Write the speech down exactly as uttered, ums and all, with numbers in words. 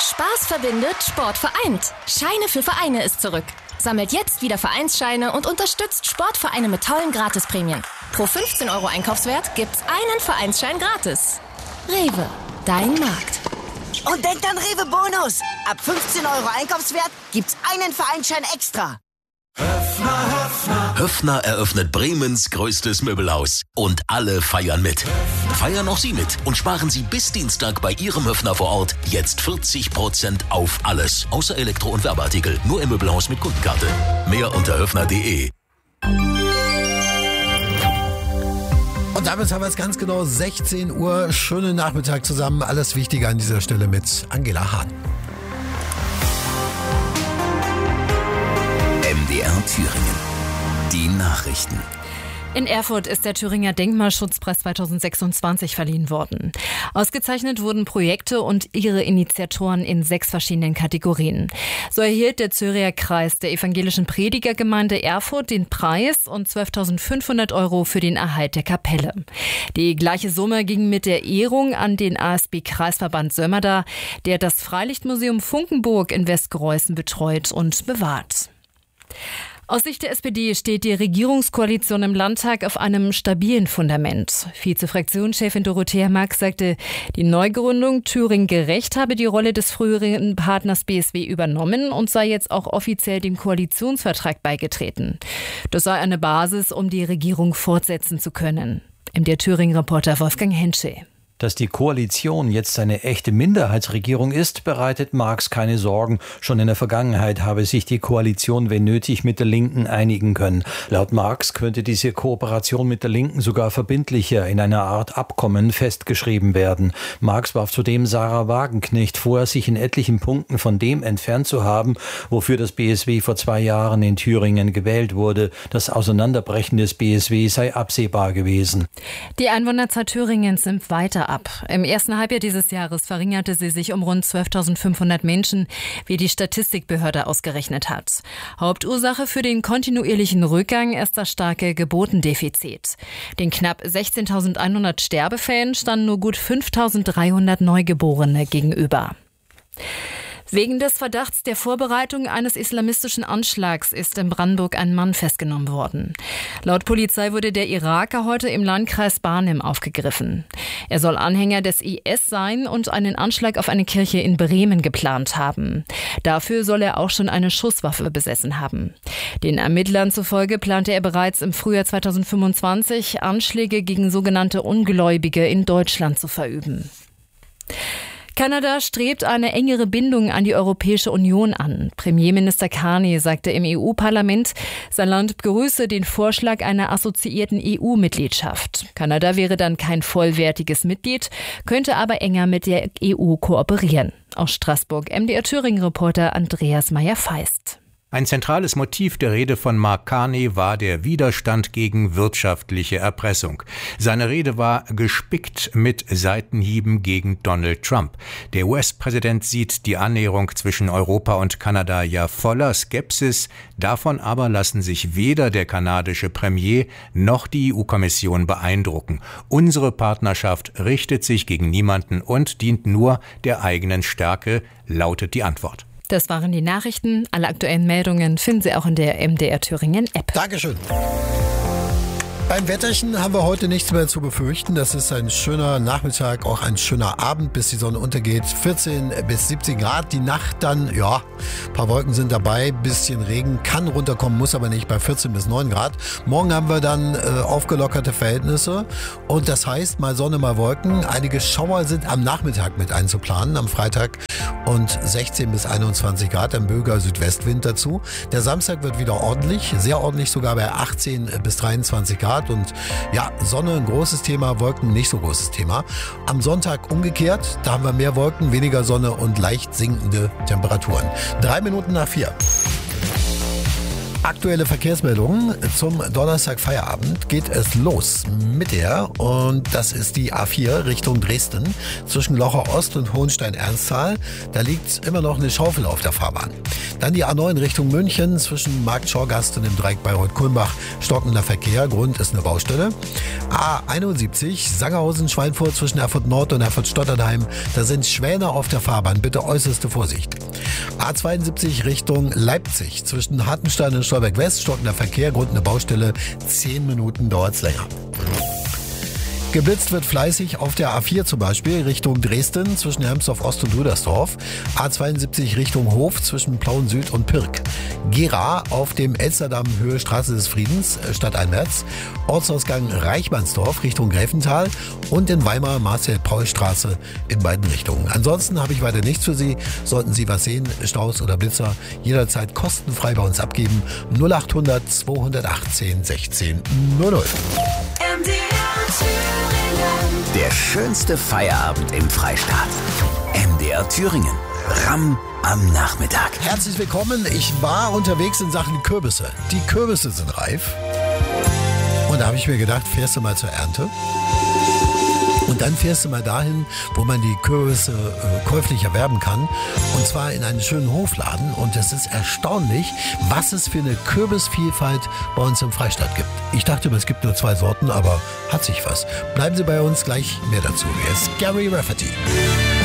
Spaß verbindet, Sport vereint. Scheine für Vereine ist zurück. Sammelt jetzt wieder Vereinsscheine und unterstützt Sportvereine mit tollen Gratisprämien. Pro fünfzehn Euro Einkaufswert gibt's einen Vereinsschein gratis. Rewe, dein Markt. Und denkt an Rewe Bonus. Ab fünfzehn Euro Einkaufswert gibt's einen Vereinsschein extra. Höffner, Höffner. Höffner eröffnet Bremens größtes Möbelhaus. Und alle feiern mit. Feiern auch Sie mit und sparen Sie bis Dienstag bei Ihrem Höffner vor Ort jetzt vierzig Prozent auf alles. Außer Elektro- und Werbeartikel. Nur im Möbelhaus mit Kundenkarte. Mehr unter höffner punkt de. Und damit haben wir es ganz genau sechzehn Uhr. Schönen Nachmittag zusammen. Alles Wichtige an dieser Stelle mit Angela Hahn. M D R Thüringen. Die Nachrichten. In Erfurt ist der Thüringer Denkmalschutzpreis zweitausendsechsundzwanzig verliehen worden. Ausgezeichnet wurden Projekte und ihre Initiatoren in sechs verschiedenen Kategorien. So erhielt der Zürcher Kreis der evangelischen Predigergemeinde Erfurt den Preis und zwölftausendfünfhundert Euro für den Erhalt der Kapelle. Die gleiche Summe ging mit der Ehrung an den A S B-Kreisverband Sömmerda, der das Freilichtmuseum Funkenburg in Westgreußen betreut und bewahrt. Aus Sicht der S P D steht die Regierungskoalition im Landtag auf einem stabilen Fundament. Vize-Fraktionschefin Dorothea Marx sagte, die Neugründung Thüringen gerecht habe die Rolle des früheren Partners B S W übernommen und sei jetzt auch offiziell dem Koalitionsvertrag beigetreten. Das sei eine Basis, um die Regierung fortsetzen zu können. M D R Thüringen-Reporter Wolfgang Hensche. Dass die Koalition jetzt eine echte Minderheitsregierung ist, bereitet Marx keine Sorgen. Schon in der Vergangenheit habe sich die Koalition, wenn nötig, mit der Linken einigen können. Laut Marx könnte diese Kooperation mit der Linken sogar verbindlicher in einer Art Abkommen festgeschrieben werden. Marx warf zudem Sarah Wagenknecht vor, sich in etlichen Punkten von dem entfernt zu haben, wofür das B S W vor zwei Jahren in Thüringen gewählt wurde. Das Auseinanderbrechen des B S W sei absehbar gewesen. Die Einwohnerzahl Thüringens nimmt weiter ab. Im ersten Halbjahr dieses Jahres verringerte sie sich um rund zwölftausendfünfhundert Menschen, wie die Statistikbehörde ausgerechnet hat. Hauptursache für den kontinuierlichen Rückgang ist das starke Geburtendefizit. Den knapp sechzehntausendeinhundert Sterbefällen standen nur gut fünftausenddreihundert Neugeborene gegenüber. Wegen des Verdachts der Vorbereitung eines islamistischen Anschlags ist in Brandenburg ein Mann festgenommen worden. Laut Polizei wurde der Iraker heute im Landkreis Barnim aufgegriffen. Er soll Anhänger des I S sein und einen Anschlag auf eine Kirche in Bremen geplant haben. Dafür soll er auch schon eine Schusswaffe besessen haben. Den Ermittlern zufolge plante er bereits im Frühjahr zweitausendfünfundzwanzig Anschläge gegen sogenannte Ungläubige in Deutschland zu verüben. Kanada strebt eine engere Bindung an die Europäische Union an. Premierminister Carney sagte im E U-Parlament, sein Land begrüße den Vorschlag einer assoziierten E U-Mitgliedschaft. Kanada wäre dann kein vollwertiges Mitglied, könnte aber enger mit der E U kooperieren. Aus Straßburg M D R Thüringen-Reporter Andreas Meyer-Feist. Ein zentrales Motiv der Rede von Mark Carney war der Widerstand gegen wirtschaftliche Erpressung. Seine Rede war gespickt mit Seitenhieben gegen Donald Trump. Der U S-Präsident sieht die Annäherung zwischen Europa und Kanada ja voller Skepsis. Davon aber lassen sich weder der kanadische Premier noch die E U-Kommission beeindrucken. Unsere Partnerschaft richtet sich gegen niemanden und dient nur der eigenen Stärke, lautet die Antwort. Das waren die Nachrichten. Alle aktuellen Meldungen finden Sie auch in der M D R Thüringen App. Dankeschön. Beim Wetterchen haben wir heute nichts mehr zu befürchten. Das ist ein schöner Nachmittag, auch ein schöner Abend, bis die Sonne untergeht. vierzehn bis siebzehn Grad. Die Nacht dann, ja, ein paar Wolken sind dabei, bisschen Regen, kann runterkommen, muss aber nicht, bei vierzehn bis neun Grad. Morgen haben wir dann äh, aufgelockerte Verhältnisse und das heißt, mal Sonne, mal Wolken. Einige Schauer sind am Nachmittag mit einzuplanen, am Freitag und sechzehn bis einundzwanzig Grad, ein böiger Südwestwind dazu. Der Samstag wird wieder ordentlich, sehr ordentlich, sogar bei achtzehn bis dreiundzwanzig Grad. Und ja, Sonne ein großes Thema, Wolken nicht so großes Thema. Am Sonntag umgekehrt, da haben wir mehr Wolken, weniger Sonne und leicht sinkende Temperaturen. Drei Minuten nach vier. Aktuelle Verkehrsmeldungen zum Donnerstag Feierabend geht es los mit der, und das ist die A vier Richtung Dresden zwischen Locher Ost und Hohenstein-Ernsthal. Da liegt immer noch eine Schaufel auf der Fahrbahn. Dann die A neun Richtung München zwischen Markt Schorgast und dem Dreieck Bayreuth-Kulmbach. Stockender Verkehr, Grund ist eine Baustelle. A einundsiebzig Sangerhausen-Schweinfurt zwischen Erfurt Nord und Erfurt Stotternheim. Da sind Schwäne auf der Fahrbahn, bitte äußerste Vorsicht. A zweiundsiebzig Richtung Leipzig zwischen Hartenstein und Stolberg West, stockender Verkehr, Grund eine Baustelle, zehn Minuten dauert's länger. Geblitzt wird fleißig auf der A vier zum Beispiel Richtung Dresden zwischen Hermsdorf Ost und Rüdersdorf. A zweiundsiebzig Richtung Hof zwischen Plauen Süd und Pirk. Gera auf dem Elsterdamm Höhe Straße des Friedens stadteinwärts. Ortsausgang Reichmannsdorf Richtung Gräfental und in Weimar Marcel-Paul-Straße in beiden Richtungen. Ansonsten habe ich weiter nichts für Sie. Sollten Sie was sehen, Staus oder Blitzer, jederzeit kostenfrei bei uns abgeben. null achthundert zweihundertachtzehn sechzehn null null. Der schönste Feierabend im Freistaat. M D R Thüringen. Ramm am Nachmittag. Herzlich willkommen. Ich war unterwegs in Sachen Kürbisse. Die Kürbisse sind reif. Und da habe ich mir gedacht, fährst du mal zur Ernte? Und dann fährst du mal dahin, wo man die Kürbisse äh, käuflich erwerben kann. Und zwar in einen schönen Hofladen. Und es ist erstaunlich, was es für eine Kürbisvielfalt bei uns im Freistaat gibt. Ich dachte immer, es gibt nur zwei Sorten, aber hat sich was. Bleiben Sie bei uns, gleich mehr dazu. Hier ist Gary Rafferty.